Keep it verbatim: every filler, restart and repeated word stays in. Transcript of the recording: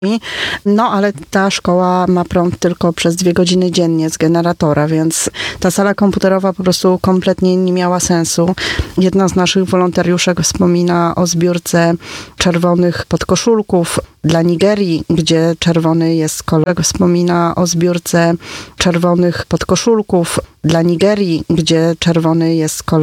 No, ale ta szkoła ma prąd tylko przez dwie godziny dziennie z generatora, więc ta sala komputerowa po prostu kompletnie nie miała sensu. Jedna z naszych wolontariuszek wspomina o zbiórce czerwonych podkoszulków dla Nigerii, gdzie czerwony jest kolor. Wspomina o zbiórce czerwonych podkoszulków dla Nigerii, gdzie czerwony jest kolor.